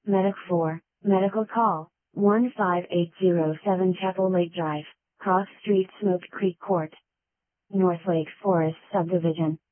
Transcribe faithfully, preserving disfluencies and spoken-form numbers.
Medic four, medical call, one five eight zero seven Chapel Lake Drive, Cross Street, Smoke Creek Court, North Lake Forest Subdivision.